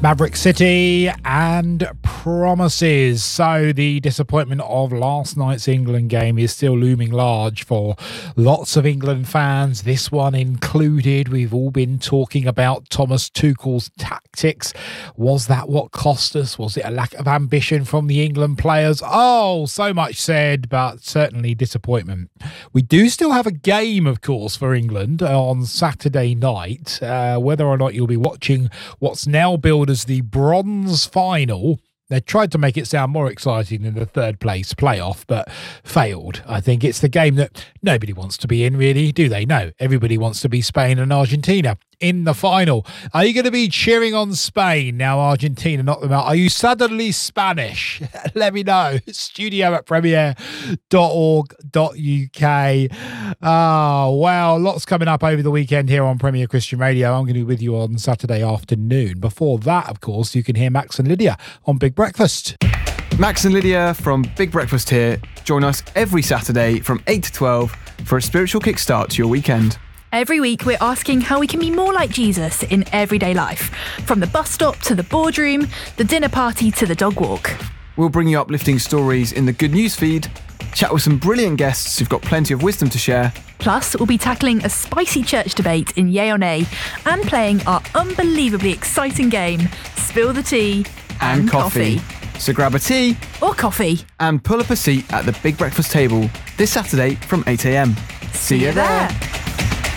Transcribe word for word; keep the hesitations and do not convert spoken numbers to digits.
Maverick City and promises. So the disappointment of last night's England game is still looming large for lots of England fans, this one included. We've all been talking about Thomas Tuchel's tactics. Was that what cost us? Was it a lack of ambition from the England players? Oh, so much said, but certainly disappointment. We do still have a game, of course, for England on Saturday night. Uh, whether or not you'll be watching what's now billed as the bronze final. They tried to make it sound more exciting than the third place playoff, but failed. I think it's the game that nobody wants to be in, really, do they? No, everybody wants to be Spain and Argentina in the final. Are you going to be cheering on Spain now Argentina knock them out? Are you suddenly Spanish? Let me know. Studio at premier dot org dot U K. Ah, well, lots coming up over the weekend here on Premier Christian Radio. I'm going to be with you on Saturday afternoon. Before that, of course, you can hear Max and Lydia on Big Breakfast. Max and Lydia from Big Breakfast here. Join us every Saturday from eight to twelve for a spiritual kickstart to your weekend. Every week, we're asking how we can be more like Jesus in everyday life. From the bus stop to the boardroom, the dinner party to the dog walk. We'll bring you uplifting stories in the Good News feed, chat with some brilliant guests who've got plenty of wisdom to share. Plus, we'll be tackling a spicy church debate in Yay or Nay and playing our unbelievably exciting game, Spill the Tea and, and coffee. coffee. So grab a tea or coffee and pull up a seat at the Big Breakfast table this Saturday from eight a.m. See, See you there. there.